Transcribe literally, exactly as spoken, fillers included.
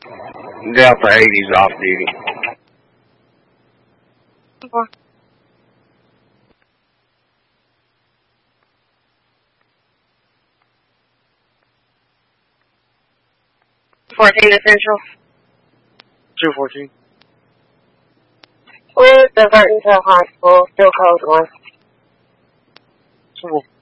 Delta eighty's off duty. fourteen Essential. two fourteen. We're diverting to a hospital, still code one. Cool.